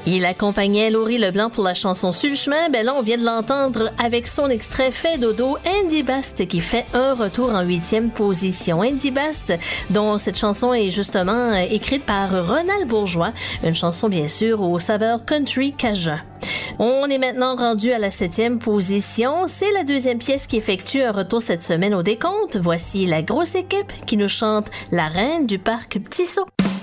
Il accompagnait Laurie Leblanc pour la chanson Sur le chemin. Ben là, on vient de l'entendre avec son extrait Fait dodo, Andy Bast qui fait un retour en 8e position. Andy Bast, dont cette chanson est justement écrite par Ronald Bourgeois, une chanson bien sûr aux saveurs country cajun. On est maintenant rendu à la 7e position. C'est la deuxième pièce qui effectue un retour cette semaine au décompte. Voici la grosse équipe qui nous chante La reine du parc Petit Saut.